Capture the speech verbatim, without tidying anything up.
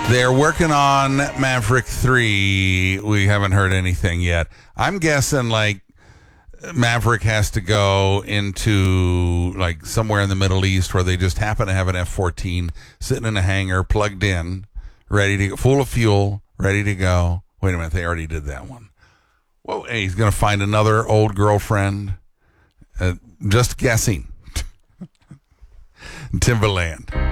They're working on Maverick three. We haven't heard anything yet. I'm guessing like Maverick has to go into like somewhere in the Middle East where they just happen to have an F fourteen sitting in a hangar, plugged in, ready to go, full of fuel, ready to go. Wait a minute, they already did that one. Whoa, hey, he's going to find another old girlfriend. Uh, just guessing. Timberland.